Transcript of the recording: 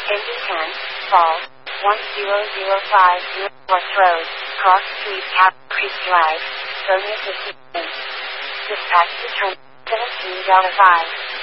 Engine 10, fall, 1005 West Road, Cross Street, Cap Creek Drive, Sonia 15. Dispatch return, 17 Delta 5.